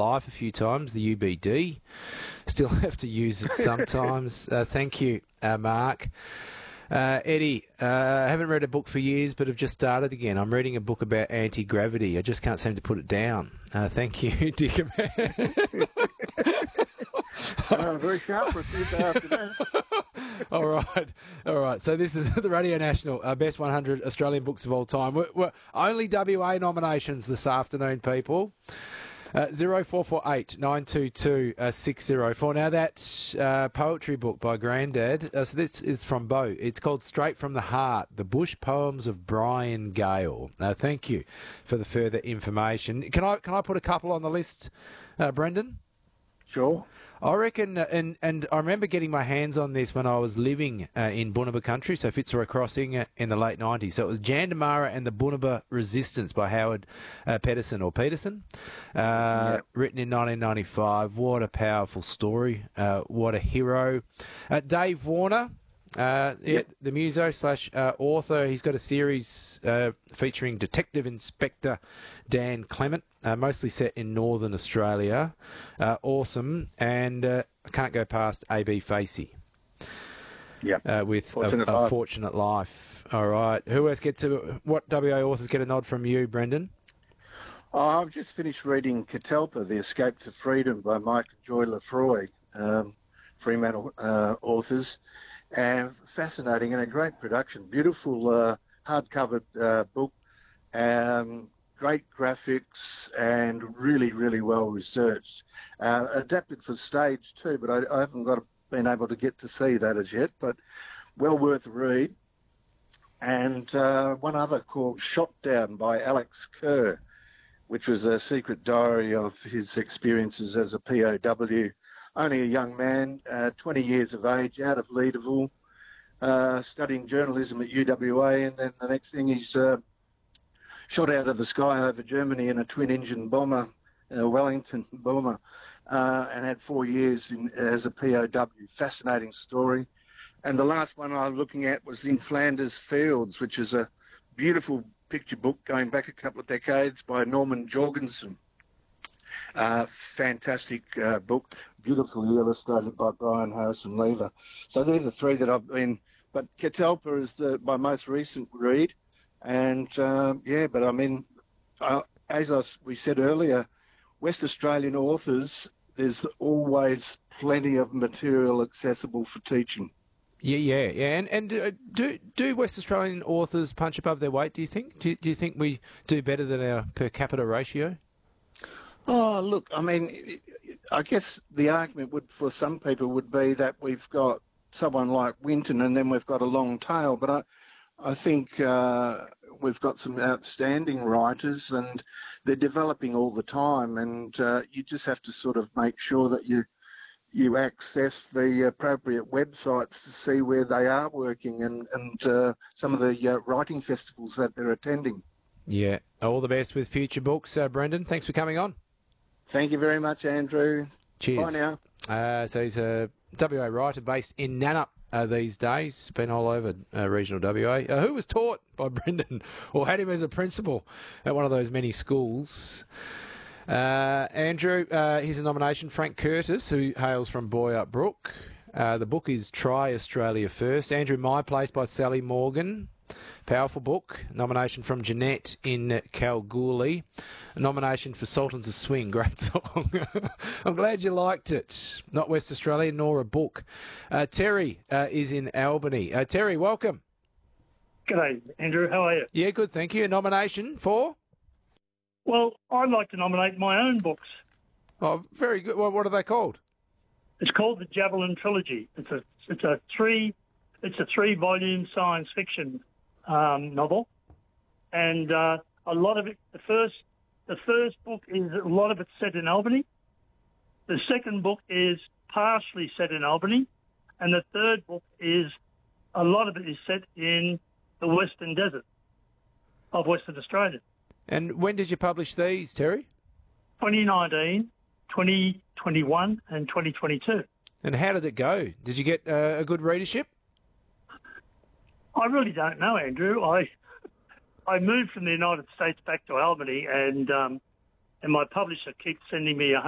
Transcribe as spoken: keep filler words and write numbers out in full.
Life a few times, the U B D. Still have to use it sometimes. uh, thank you, uh, Mark. Uh, Eddie, uh, I haven't read a book for years, but have just started again. I'm reading a book about anti-gravity. I just can't seem to put it down. Uh, thank you, Dick. uh, very sharp for a Tuesday afternoon. All right, all right. So this is the Radio National uh, Best one hundred Australian Books of All Time. We're, we're only W A nominations this afternoon, people. Uh, zero four four eight nine two two six zero four. Now that uh, poetry book by Grandad, uh, so this is from Bo. It's called Straight from the Heart, The Bush Poems of Brian Gale. Uh, thank you for the further information. Can I can I put a couple on the list, uh, Brendan? Sure. I reckon, uh, and and I remember getting my hands on this when I was living uh, in Bunuba country, so Fitzroy Crossing uh, in the late nineties. So it was Jandamara and the Bunuba Resistance by Howard uh, Pedersen or Peterson, uh, yep. written in nineteen ninety-five. What a powerful story. Uh, what a hero. Uh, Dave Warner. Uh, yeah, yep. the muso slash uh, author. He's got a series uh, featuring Detective Inspector Dan Clement, uh, mostly set in Northern Australia. Uh, awesome, and uh, I can't go past A B Facey. Yeah, uh, with Fortunate a, a Life. Fortunate Life. All right, who else gets a, what W A authors get a nod from you, Brendan? Oh, I've just finished reading Catalpa, The Escape to Freedom by Mike Joy Lefroy, um, Fremantle uh, authors. And fascinating and a great production. Beautiful uh, hardcover uh, book, um, great graphics, and really, really well researched. Uh, adapted for stage too, but I, I haven't got been able to get to see that as yet. But well worth a read. And uh, one other called Shot Down by Alex Kerr, which was a secret diary of his experiences as a P O W. Only a young man, uh, twenty years of age, out of Leederville, uh, studying journalism at U W A, and then the next thing he's uh, shot out of the sky over Germany in a twin-engine bomber, a Wellington bomber, uh, and had four years in, as a P O W. Fascinating story. And the last one I was looking at was In Flanders Fields, which is a beautiful picture book going back a couple of decades by Norman Jorgensen. Uh, fantastic uh, book, beautifully illustrated by Brian Harrison Lever. So they're the three that I've been, but Catalpa is the, my most recent read. And um, yeah, but I mean, uh, as I, we said earlier, West Australian authors, there's always plenty of material accessible for teaching. Yeah, yeah, yeah. And and uh, do do West Australian authors punch above their weight, do you think? Do, do you think we do better than our per capita ratio? Oh, look, I mean, I guess the argument would, for some people, would be that we've got someone like Winton and then we've got a long tail. But I, I think uh, we've got some outstanding writers and they're developing all the time. And uh, you just have to sort of make sure that you you access the appropriate websites to see where they are working and, and uh, some of the uh, writing festivals that they're attending. Yeah. All the best with future books, uh, Brendan. Thanks for coming on. Thank you very much, Andrew. Cheers. Bye now. Uh, so he's a W A writer based in Nannup uh, these days. Been all over uh, regional W A. Uh, who was taught by Brendan or had him as a principal at one of those many schools? Uh, Andrew, uh, here's a nomination. Frank Curtis, who hails from Boyup Brook. Uh, the book is Try Australia First. Andrew, My Place by Sally Morgan. Powerful book. Nomination from Jeanette in Kalgoorlie. A nomination for Sultans of Swing. Great song. I'm glad you liked it. Not West Australian, nor a book. Uh, Terry uh, is in Albany. Uh, Terry, welcome. G'day, Andrew. How are you? Yeah, good, thank you. A nomination for? Well, I'd like to nominate my own books. Oh, very good. Well, what are they called? It's called the Javelin Trilogy. It's a it's a three it's a three volume science fiction um, novel, and uh, a lot of it. The first the first book is a lot of it's set in Albany. The second book is partially set in Albany, and the third book is a lot of it is set in the Western Desert of Western Australia. And when did you publish these, Terry? twenty nineteen, twenty twenty-one and twenty twenty-two. And how did it go? Did you get uh, a good readership? I really don't know, Andrew. I I moved from the United States back to Albany, and um, and my publisher keeps sending me a